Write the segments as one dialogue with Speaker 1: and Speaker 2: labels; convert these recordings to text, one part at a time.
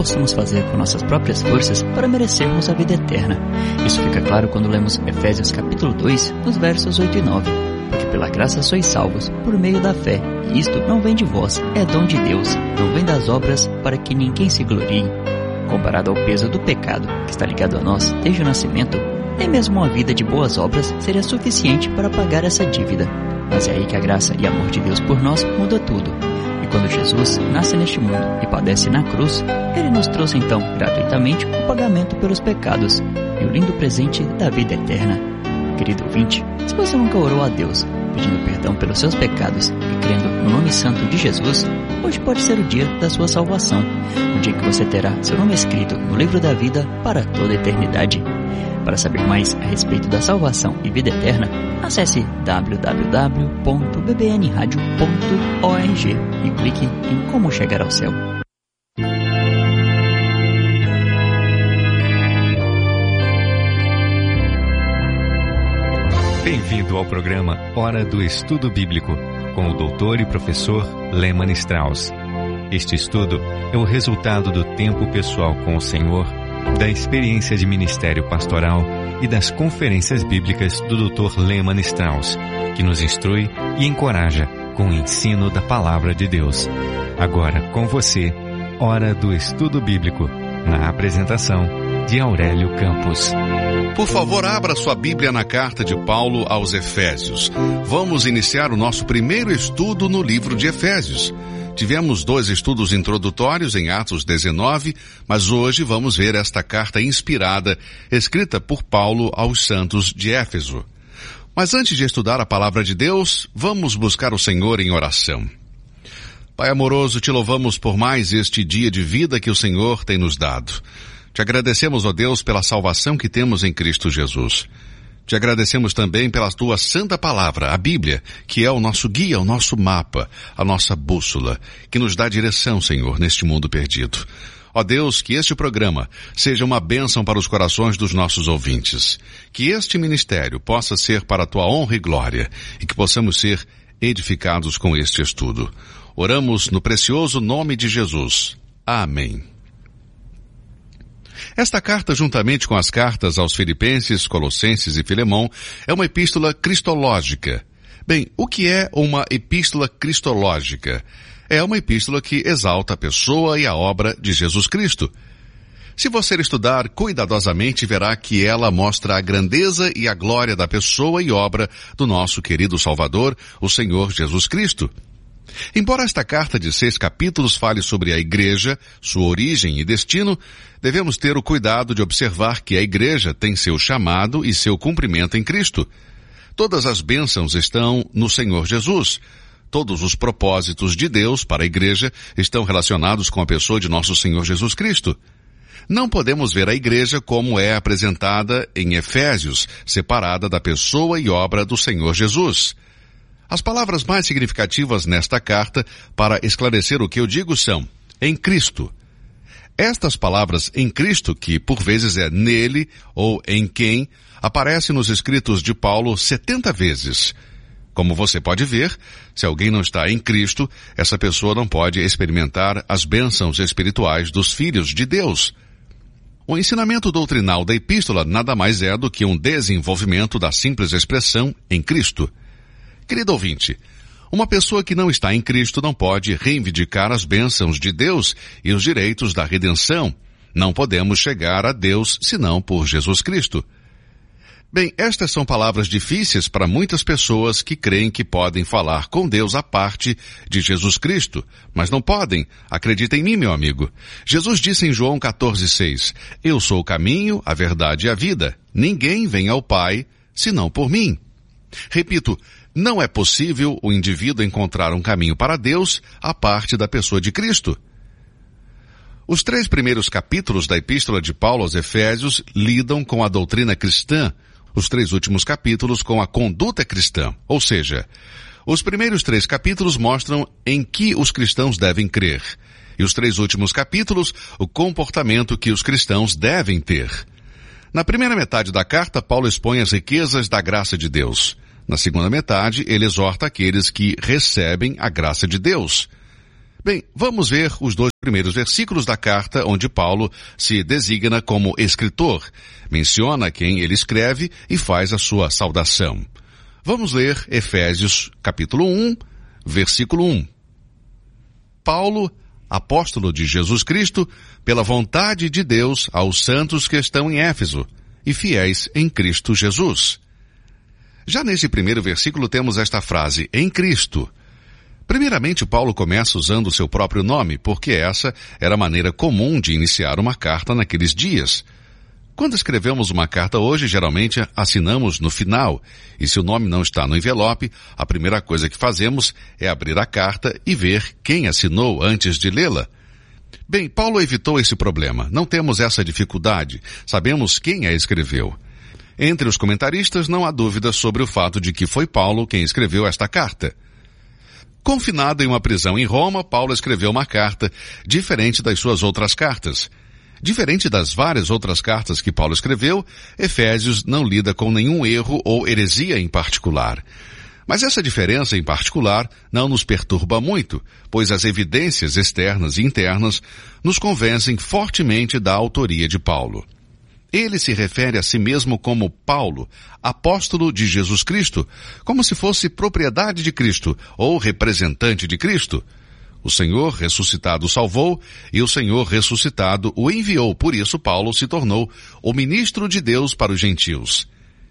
Speaker 1: possamos fazer com nossas próprias forças para merecermos a vida eterna. Isso fica claro quando lemos Efésios capítulo 2, nos versos 8 e 9. Porque pela graça sois salvos, por meio da fé, e isto não vem de vós, é dom de Deus, não vem das obras, para que ninguém se glorie. Comparado ao peso do pecado que está ligado a nós desde o nascimento, nem mesmo uma vida de boas obras seria suficiente para pagar essa dívida. Mas é aí que a graça e amor de Deus por nós muda tudo. E quando Jesus nasce neste mundo e padece na cruz, Ele nos trouxe então gratuitamente o pagamento pelos pecados e o lindo presente da vida eterna. Querido ouvinte, se você nunca orou a Deus, pedindo perdão pelos seus pecados e crendo no nome santo de Jesus, hoje pode ser o dia da sua salvação, o dia que você terá seu nome escrito no livro da vida para toda a eternidade. Para saber mais a respeito da salvação e vida eterna, acesse www.bbnradio.org e clique em Como Chegar ao Céu.
Speaker 2: Bem-vindo ao programa Hora do Estudo Bíblico, com o doutor e professor Lehmann Strauss. Este estudo é o resultado do tempo pessoal com o Senhor, da experiência de ministério pastoral e das conferências bíblicas do Dr. Lehmann Strauss, que nos instrui e encoraja com o ensino da Palavra de Deus. Agora com você, Hora do Estudo Bíblico, na apresentação de Aurélio Campos.
Speaker 3: Por favor, abra sua Bíblia na carta de Paulo aos Efésios. Vamos iniciar o nosso primeiro estudo no livro de Efésios. Tivemos 2 estudos introdutórios em Atos 19, mas hoje vamos ver esta carta inspirada, escrita por Paulo aos santos de Éfeso. Mas antes de estudar a palavra de Deus, vamos buscar o Senhor em oração. Pai amoroso, te louvamos por mais este dia de vida que o Senhor tem nos dado. Te agradecemos, ó Deus, pela salvação que temos em Cristo Jesus. Te agradecemos também pela tua santa palavra, a Bíblia, que é o nosso guia, o nosso mapa, a nossa bússola, que nos dá direção, Senhor, neste mundo perdido. Ó Deus, que este programa seja uma bênção para os corações dos nossos ouvintes. Que este ministério possa ser para a tua honra e glória e que possamos ser edificados com este estudo. Oramos no precioso nome de Jesus. Amém. Esta carta, juntamente com as cartas aos Filipenses, Colossenses e Filemão, é uma epístola cristológica. Bem, o que é uma epístola cristológica? É uma epístola que exalta a pessoa e a obra de Jesus Cristo. Se você estudar cuidadosamente, verá que ela mostra a grandeza e a glória da pessoa e obra do nosso querido Salvador, o Senhor Jesus Cristo. Embora esta carta de 6 capítulos fale sobre a igreja, sua origem e destino, devemos ter o cuidado de observar que a igreja tem seu chamado e seu cumprimento em Cristo. Todas as bênçãos estão no Senhor Jesus. Todos os propósitos de Deus para a igreja estão relacionados com a pessoa de nosso Senhor Jesus Cristo. Não podemos ver a igreja como é apresentada em Efésios, separada da pessoa e obra do Senhor Jesus. As palavras mais significativas nesta carta para esclarecer o que eu digo são em Cristo. Estas palavras em Cristo, que por vezes é nele ou em quem, aparecem nos escritos de Paulo 70 vezes. Como você pode ver, se alguém não está em Cristo, essa pessoa não pode experimentar as bênçãos espirituais dos filhos de Deus. O ensinamento doutrinal da epístola nada mais é do que um desenvolvimento da simples expressão em Cristo. Querido ouvinte, uma pessoa que não está em Cristo não pode reivindicar as bênçãos de Deus e os direitos da redenção. Não podemos chegar a Deus senão por Jesus Cristo. Bem, estas são palavras difíceis para muitas pessoas que creem que podem falar com Deus à parte de Jesus Cristo, mas não podem. Acredita em mim, meu amigo. Jesus disse em João 14,6, Eu sou o caminho, a verdade e a vida. Ninguém vem ao Pai senão por mim. Repito, não é possível o indivíduo encontrar um caminho para Deus à parte da pessoa de Cristo. Os 3 primeiros capítulos da Epístola de Paulo aos Efésios lidam com a doutrina cristã, os 3 últimos capítulos com a conduta cristã, ou seja, os primeiros 3 capítulos mostram em que os cristãos devem crer, e os 3 últimos capítulos o comportamento que os cristãos devem ter. Na primeira metade da carta, Paulo expõe as riquezas da graça de Deus. Na segunda metade, ele exorta aqueles que recebem a graça de Deus. Bem, vamos ver os 2 primeiros versículos da carta, onde Paulo se designa como escritor, menciona quem ele escreve e faz a sua saudação. Vamos ler Efésios capítulo 1, versículo 1. Paulo, apóstolo de Jesus Cristo, pela vontade de Deus, aos santos que estão em Éfeso e fiéis em Cristo Jesus. Já nesse primeiro versículo temos esta frase, em Cristo. Primeiramente, Paulo começa usando o seu próprio nome, porque essa era a maneira comum de iniciar uma carta naqueles dias. Quando escrevemos uma carta hoje, geralmente assinamos no final, e se o nome não está no envelope, a primeira coisa que fazemos é abrir a carta e ver quem assinou antes de lê-la. Bem, Paulo evitou esse problema. Não temos essa dificuldade. Sabemos quem a escreveu. Entre os comentaristas não há dúvida sobre o fato de que foi Paulo quem escreveu esta carta. Confinado em uma prisão em Roma, Paulo escreveu uma carta diferente das suas outras cartas. Diferente das várias outras cartas que Paulo escreveu, Efésios não lida com nenhum erro ou heresia em particular. Mas essa diferença em particular não nos perturba muito, pois as evidências externas e internas nos convencem fortemente da autoria de Paulo. Ele se refere a si mesmo como Paulo, apóstolo de Jesus Cristo, como se fosse propriedade de Cristo ou representante de Cristo. O Senhor ressuscitado o salvou e o Senhor ressuscitado o enviou. Por isso, Paulo se tornou o ministro de Deus para os gentios.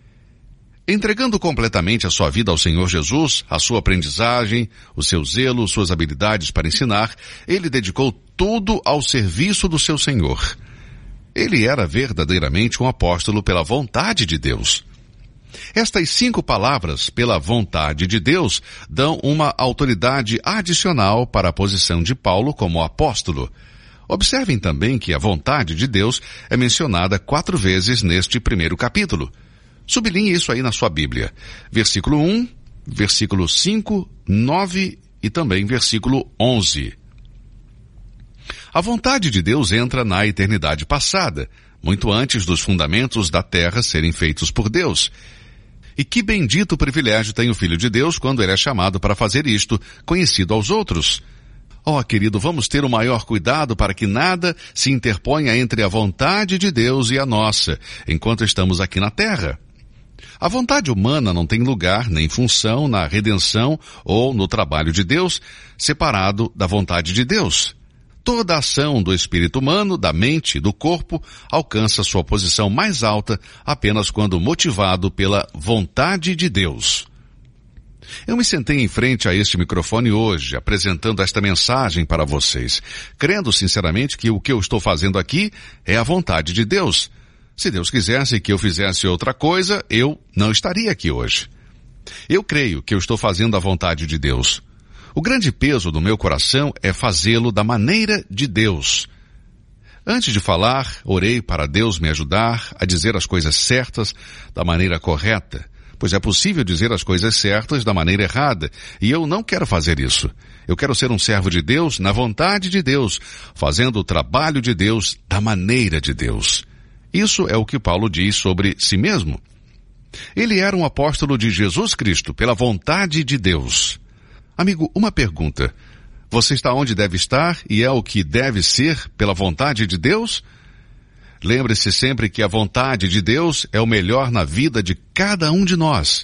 Speaker 3: Entregando completamente a sua vida ao Senhor Jesus, a sua aprendizagem, o seu zelo, suas habilidades para ensinar, ele dedicou tudo ao serviço do seu Senhor. Ele era verdadeiramente um apóstolo pela vontade de Deus. Estas 5 palavras, pela vontade de Deus, dão uma autoridade adicional para a posição de Paulo como apóstolo. Observem também que a vontade de Deus é mencionada 4 vezes neste primeiro capítulo. Sublinhe isso aí na sua Bíblia. Versículo 1, versículo 5, 9 e também versículo 11. A vontade de Deus entra na eternidade passada, muito antes dos fundamentos da terra serem feitos por Deus. E que bendito privilégio tem o Filho de Deus quando ele é chamado para fazer isto, conhecido aos outros. Oh, querido, vamos ter o maior cuidado para que nada se interponha entre a vontade de Deus e a nossa, enquanto estamos aqui na terra. A vontade humana não tem lugar nem função na redenção ou no trabalho de Deus, separado da vontade de Deus. Toda a ação do espírito humano, da mente e do corpo alcança sua posição mais alta apenas quando motivado pela vontade de Deus. Eu me sentei em frente a este microfone hoje, apresentando esta mensagem para vocês, crendo sinceramente que o que eu estou fazendo aqui é a vontade de Deus. Se Deus quisesse que eu fizesse outra coisa, eu não estaria aqui hoje. Eu creio que eu estou fazendo a vontade de Deus. O grande peso do meu coração é fazê-lo da maneira de Deus. Antes de falar, orei para Deus me ajudar a dizer as coisas certas da maneira correta, pois é possível dizer as coisas certas da maneira errada, e eu não quero fazer isso. Eu quero ser um servo de Deus na vontade de Deus, fazendo o trabalho de Deus da maneira de Deus. Isso é o que Paulo diz sobre si mesmo. Ele era um apóstolo de Jesus Cristo pela vontade de Deus. Amigo, uma pergunta. Você está onde deve estar e é o que deve ser pela vontade de Deus? Lembre-se sempre que a vontade de Deus é o melhor na vida de cada um de nós.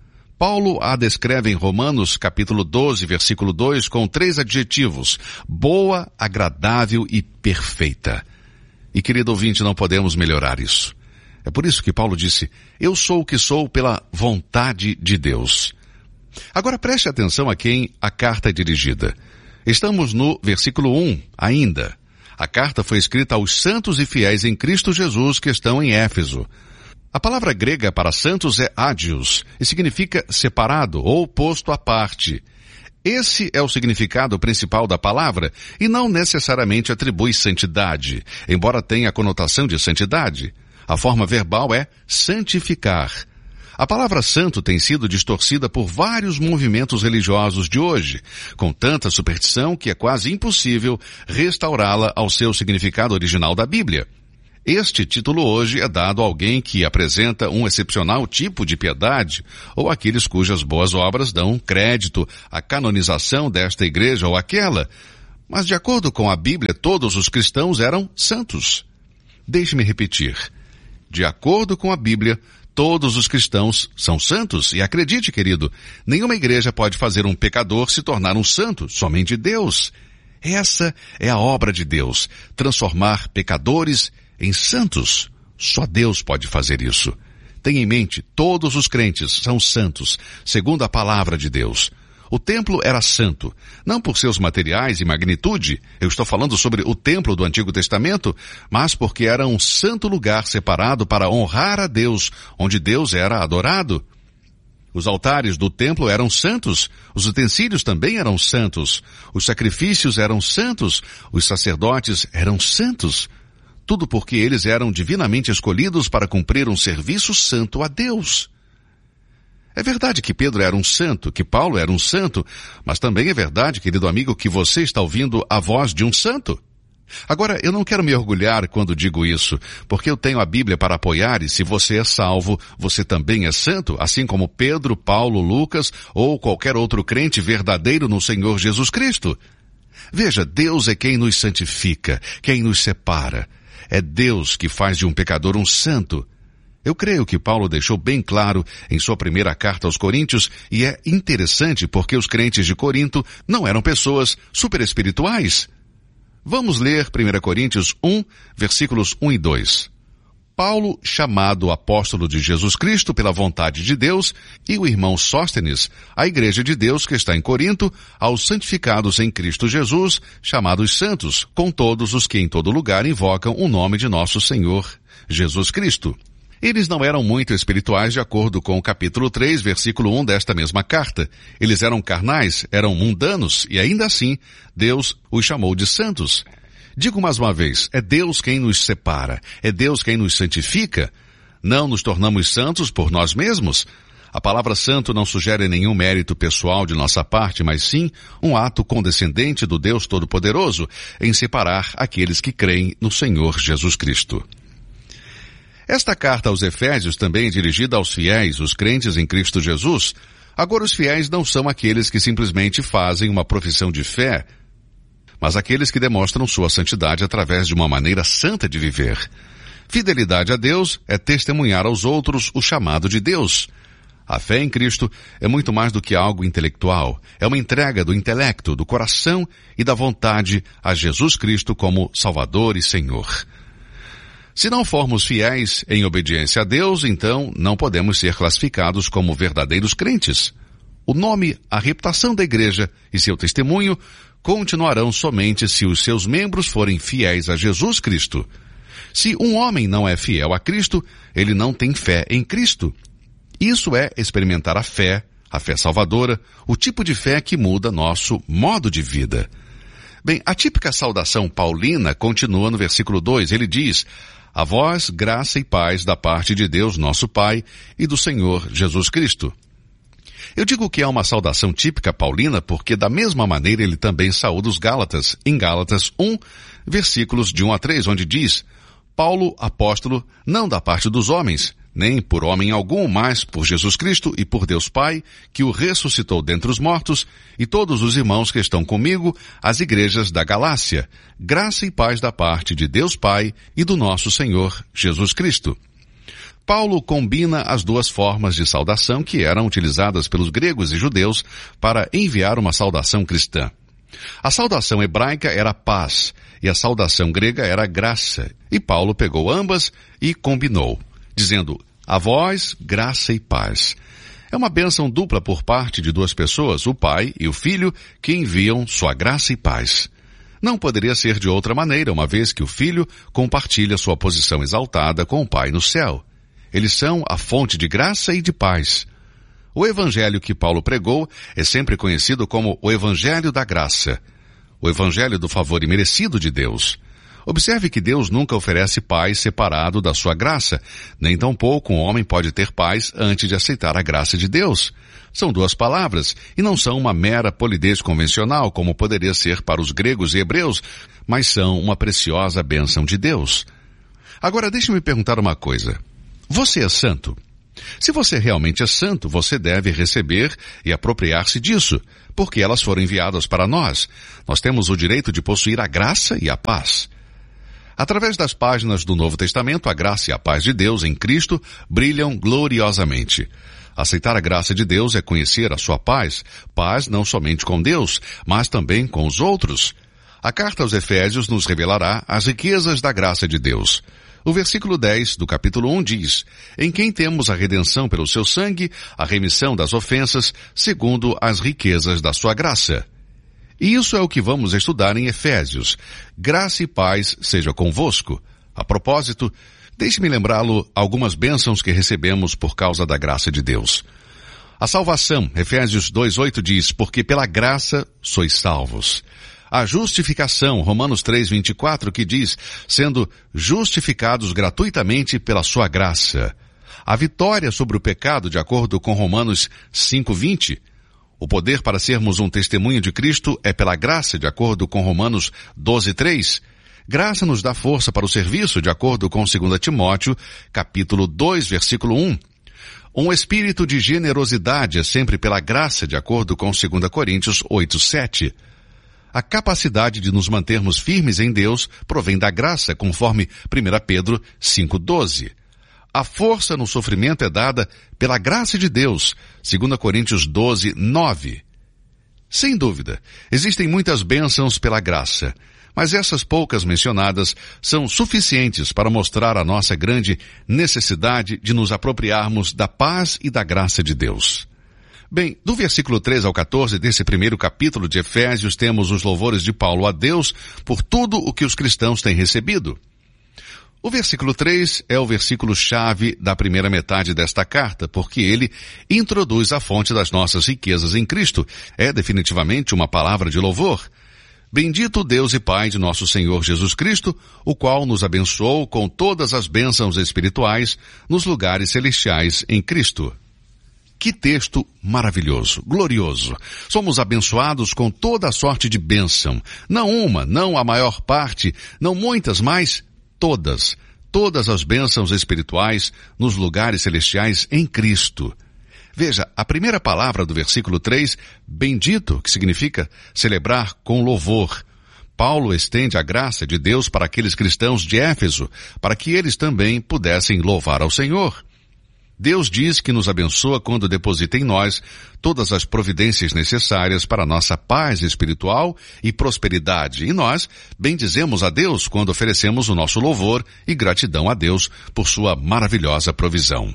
Speaker 3: Paulo a descreve em Romanos capítulo 12, versículo 2, com 3 adjetivos: boa, agradável e perfeita. E, querido ouvinte, não podemos melhorar isso. É por isso que Paulo disse, eu sou o que sou pela vontade de Deus. Agora preste atenção a quem a carta é dirigida. Estamos no versículo 1 ainda. A carta foi escrita aos santos e fiéis em Cristo Jesus que estão em Éfeso. A palavra grega para santos é ágios e significa separado ou posto à parte. Esse é o significado principal da palavra e não necessariamente atribui santidade, embora tenha a conotação de santidade. A forma verbal é santificar. A palavra santo tem sido distorcida por vários movimentos religiosos de hoje, com tanta superstição que é quase impossível restaurá-la ao seu significado original da Bíblia. Este título hoje é dado a alguém que apresenta um excepcional tipo de piedade, ou aqueles cujas boas obras dão crédito à canonização desta igreja ou aquela. Mas de acordo com a Bíblia, todos os cristãos eram santos. Deixe-me repetir. De acordo com a Bíblia, todos os cristãos são santos. E acredite, querido, nenhuma igreja pode fazer um pecador se tornar um santo, somente Deus. Essa é a obra de Deus, transformar pecadores em santos. Só Deus pode fazer isso. Tenha em mente, todos os crentes são santos, segundo a palavra de Deus. O templo era santo, não por seus materiais e magnitude, eu estou falando sobre o templo do Antigo Testamento, mas porque era um santo lugar separado para honrar a Deus, onde Deus era adorado. Os altares do templo eram santos, os utensílios também eram santos, os sacrifícios eram santos, os sacerdotes eram santos. Tudo porque eles eram divinamente escolhidos para cumprir um serviço santo a Deus. É verdade que Pedro era um santo, que Paulo era um santo, mas também é verdade, querido amigo, que você está ouvindo a voz de um santo. Agora, eu não quero me orgulhar quando digo isso, porque eu tenho a Bíblia para apoiar e se você é salvo, você também é santo, assim como Pedro, Paulo, Lucas ou qualquer outro crente verdadeiro no Senhor Jesus Cristo. Veja, Deus é quem nos santifica, quem nos separa. É Deus que faz de um pecador um santo. Eu creio que Paulo deixou bem claro em sua primeira carta aos Coríntios, e é interessante porque os crentes de Corinto não eram pessoas super espirituais. Vamos ler 1 Coríntios 1, versículos 1 e 2. Paulo, chamado apóstolo de Jesus Cristo pela vontade de Deus, e o irmão Sóstenes, a igreja de Deus que está em Corinto, aos santificados em Cristo Jesus, chamados santos, com todos os que em todo lugar invocam o nome de nosso Senhor Jesus Cristo. Eles não eram muito espirituais de acordo com o capítulo 3, versículo 1 desta mesma carta. Eles eram carnais, eram mundanos, e ainda assim, Deus os chamou de santos. Digo mais uma vez, é Deus quem nos separa, é Deus quem nos santifica. Não nos tornamos santos por nós mesmos. A palavra santo não sugere nenhum mérito pessoal de nossa parte, mas sim um ato condescendente do Deus Todo-Poderoso em separar aqueles que creem no Senhor Jesus Cristo. Esta carta aos Efésios também é dirigida aos fiéis, os crentes em Cristo Jesus. Agora os fiéis não são aqueles que simplesmente fazem uma profissão de fé, mas aqueles que demonstram sua santidade através de uma maneira santa de viver. Fidelidade a Deus é testemunhar aos outros o chamado de Deus. A fé em Cristo é muito mais do que algo intelectual. É uma entrega do intelecto, do coração e da vontade a Jesus Cristo como Salvador e Senhor. Se não formos fiéis em obediência a Deus, então não podemos ser classificados como verdadeiros crentes. O nome, a reputação da igreja e seu testemunho continuarão somente se os seus membros forem fiéis a Jesus Cristo. Se um homem não é fiel a Cristo, ele não tem fé em Cristo. Isso é experimentar a fé salvadora, o tipo de fé que muda nosso modo de vida. Bem, a típica saudação paulina continua no versículo 2. Ele diz: a vós, graça e paz da parte de Deus, nosso Pai, e do Senhor Jesus Cristo. Eu digo que é uma saudação típica paulina porque da mesma maneira ele também saúda os Gálatas, em Gálatas 1, versículos de 1 a 3, onde diz: Paulo, apóstolo, não da parte dos homens, nem por homem algum, mas por Jesus Cristo e por Deus Pai, que o ressuscitou dentre os mortos, e todos os irmãos que estão comigo, as igrejas da Galácia. Graça e paz da parte de Deus Pai e do nosso Senhor Jesus Cristo. Paulo combina as duas formas de saudação que eram utilizadas pelos gregos e judeus para enviar uma saudação cristã. A saudação hebraica era paz e a saudação grega era graça, e Paulo pegou ambas e combinou, dizendo: a vós, graça e paz. É uma bênção dupla por parte de duas pessoas, o Pai e o Filho, que enviam sua graça e paz. Não poderia ser de outra maneira, uma vez que o Filho compartilha sua posição exaltada com o Pai no céu. Eles são a fonte de graça e de paz. O evangelho que Paulo pregou é sempre conhecido como o evangelho da graça, o evangelho do favor imerecido de Deus. Observe que Deus nunca oferece paz separado da sua graça, nem tampouco um homem pode ter paz antes de aceitar a graça de Deus. São duas palavras, e não são uma mera polidez convencional, como poderia ser para os gregos e hebreus, mas são uma preciosa bênção de Deus. Agora deixe-me perguntar uma coisa. Você é santo? Se você realmente é santo, você deve receber e apropriar-se disso, porque elas foram enviadas para nós. Nós temos o direito de possuir a graça e a paz. Através das páginas do Novo Testamento, a graça e a paz de Deus em Cristo brilham gloriosamente. Aceitar a graça de Deus é conhecer a sua paz, paz não somente com Deus, mas também com os outros. A carta aos Efésios nos revelará as riquezas da graça de Deus. O versículo 10 do capítulo 1 diz: em quem temos a redenção pelo seu sangue, a remissão das ofensas, segundo as riquezas da sua graça. E isso é o que vamos estudar em Efésios. Graça e paz seja convosco. A propósito, deixe-me lembrá-lo algumas bênçãos que recebemos por causa da graça de Deus. A salvação, Efésios 2:8 diz: porque pela graça sois salvos. A justificação, Romanos 3:24, que diz: sendo justificados gratuitamente pela sua graça. A vitória sobre o pecado, de acordo com Romanos 5:20. O poder para sermos um testemunho de Cristo é pela graça, de acordo com Romanos 12:3. Graça nos dá força para o serviço, de acordo com 2 Timóteo, capítulo 2, versículo 1. Um espírito de generosidade é sempre pela graça, de acordo com 2 Coríntios 8:7. A capacidade de nos mantermos firmes em Deus provém da graça, conforme 1 Pedro 5:12. A força no sofrimento é dada pela graça de Deus, 2 Coríntios 12:9. Sem dúvida, existem muitas bênçãos pela graça, mas essas poucas mencionadas são suficientes para mostrar a nossa grande necessidade de nos apropriarmos da paz e da graça de Deus. Bem, do versículo 3 ao 14 desse primeiro capítulo de Efésios, temos os louvores de Paulo a Deus por tudo o que os cristãos têm recebido. O versículo 3 é o versículo-chave da primeira metade desta carta, porque ele introduz a fonte das nossas riquezas em Cristo. É definitivamente uma palavra de louvor. Bendito Deus e Pai de nosso Senhor Jesus Cristo, o qual nos abençoou com todas as bênçãos espirituais nos lugares celestiais em Cristo. Que texto maravilhoso, glorioso. Somos abençoados com toda a sorte de bênção. Não uma, não a maior parte, não muitas, mas todas. Todas as bênçãos espirituais nos lugares celestiais em Cristo. Veja, a primeira palavra do versículo 3, bendito, que significa celebrar com louvor. Paulo estende a graça de Deus para aqueles cristãos de Éfeso, para que eles também pudessem louvar ao Senhor. Deus diz que nos abençoa quando deposita em nós todas as providências necessárias para a nossa paz espiritual e prosperidade. E nós bendizemos a Deus quando oferecemos o nosso louvor e gratidão a Deus por sua maravilhosa provisão.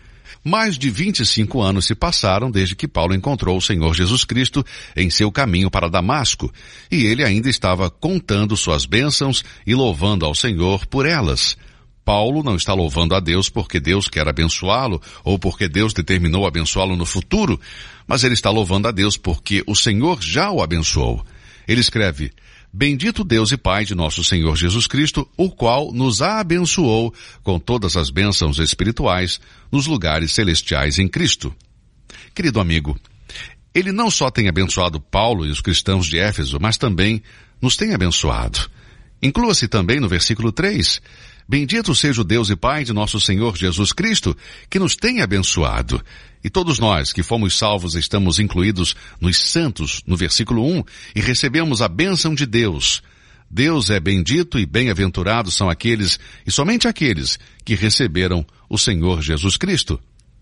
Speaker 3: Mais de 25 anos se passaram desde que Paulo encontrou o Senhor Jesus Cristo em seu caminho para Damasco, e ele ainda estava contando suas bênçãos e louvando ao Senhor por elas. Paulo não está louvando a Deus porque Deus quer abençoá-lo ou porque Deus determinou abençoá-lo no futuro, mas ele está louvando a Deus porque o Senhor já o abençoou. Ele escreve: bendito Deus e Pai de nosso Senhor Jesus Cristo, o qual nos abençoou com todas as bênçãos espirituais nos lugares celestiais em Cristo. Querido amigo, ele não só tem abençoado Paulo e os cristãos de Éfeso, mas também nos tem abençoado. Inclua-se também no versículo 3, bendito seja o Deus e Pai de nosso Senhor Jesus Cristo, que nos tem abençoado. E todos nós que fomos salvos estamos incluídos nos santos, no versículo 1, e recebemos a bênção de Deus. Deus é bendito e bem-aventurados são aqueles, e somente aqueles, que receberam o Senhor Jesus Cristo.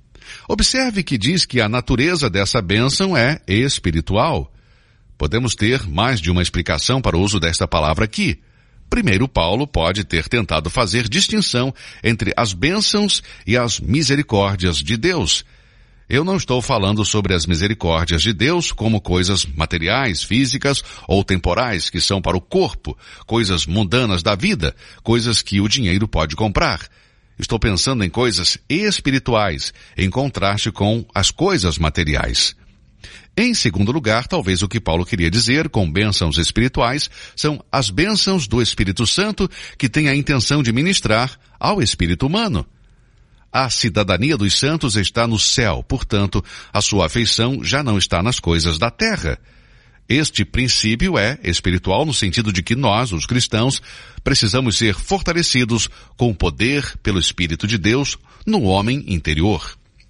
Speaker 3: Observe que diz que a natureza dessa bênção é espiritual. Podemos ter mais de uma explicação para o uso desta palavra aqui. Primeiro, Paulo pode ter tentado fazer distinção entre as bênçãos e as misericórdias de Deus. Eu não estou falando sobre as misericórdias de Deus como coisas materiais, físicas ou temporais que são para o corpo, coisas mundanas da vida, coisas que o dinheiro pode comprar. Estou pensando em coisas espirituais, em contraste com as coisas materiais. Em segundo lugar, talvez o que Paulo queria dizer com bênçãos espirituais são as bênçãos do Espírito Santo que tem a intenção de ministrar ao espírito humano. A cidadania dos santos está no céu, portanto, a sua afeição já não está nas coisas da terra. Este princípio é espiritual no sentido de que nós, os cristãos, precisamos ser fortalecidos com o poder pelo Espírito de Deus no homem interior.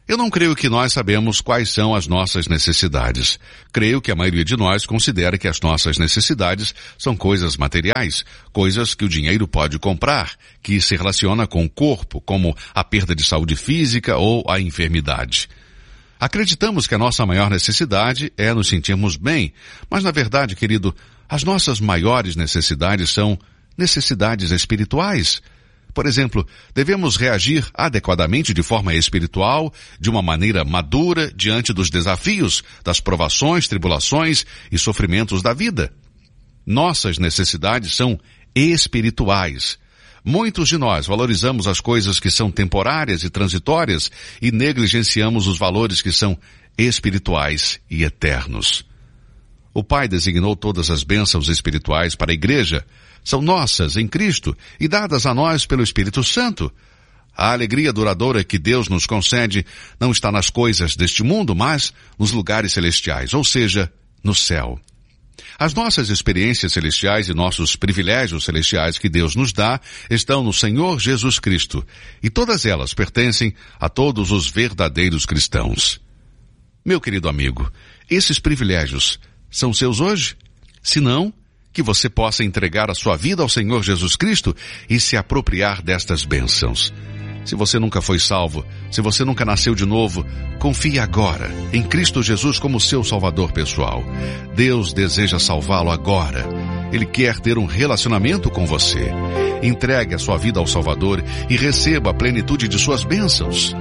Speaker 3: Eu não creio que nós sabemos quais são as nossas necessidades. Creio que a maioria de nós considera que as nossas necessidades são coisas materiais, coisas que o dinheiro pode comprar, que se relaciona com o corpo, como a perda de saúde física ou a enfermidade. Acreditamos que a nossa maior necessidade é nos sentirmos bem, mas na verdade, querido, as nossas maiores necessidades são necessidades espirituais. Por exemplo, devemos reagir adequadamente de forma espiritual, de uma maneira madura, diante dos desafios, das provações, tribulações e sofrimentos da vida. Nossas necessidades são espirituais. Muitos de nós valorizamos as coisas que são temporárias e transitórias e negligenciamos os valores que são espirituais e eternos. O Pai designou todas as bênçãos espirituais para a igreja. São nossas em Cristo e dadas a nós pelo Espírito Santo. A alegria duradoura que Deus nos concede não está nas coisas deste mundo, mas nos lugares celestiais, ou seja, no céu. As nossas experiências celestiais e nossos privilégios celestiais que Deus nos dá estão no Senhor Jesus Cristo, e todas elas pertencem a todos os verdadeiros cristãos. Meu querido amigo, esses privilégios são seus hoje? Se não, que você possa entregar a sua vida ao Senhor Jesus Cristo e se apropriar destas bênçãos. Se você nunca foi salvo, se você nunca nasceu de novo, confie agora em Cristo Jesus como seu Salvador pessoal. Deus deseja salvá-lo agora. Ele quer ter um relacionamento com você. Entregue a sua vida ao Salvador e receba a plenitude de suas bênçãos.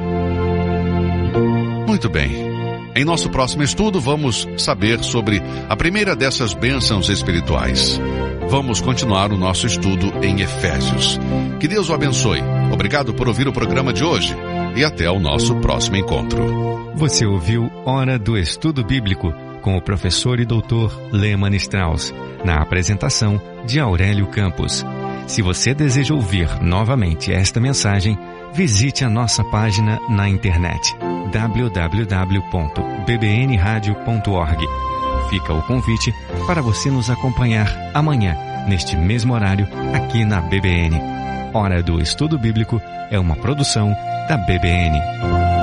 Speaker 3: Muito bem. Em nosso próximo estudo, vamos saber sobre a primeira dessas bênçãos espirituais. Vamos continuar o nosso estudo em Efésios. Que Deus o abençoe. Obrigado por ouvir o programa de hoje e até o nosso próximo encontro.
Speaker 2: Você ouviu Hora do Estudo Bíblico com o professor e doutor Lehmann Strauss, na apresentação de Aurélio Campos. Se você deseja ouvir novamente esta mensagem, visite a nossa página na internet www.bbnradio.org. Fica o convite para você nos acompanhar amanhã, neste mesmo horário, aqui na BBN. Hora do Estudo Bíblico é uma produção da BBN.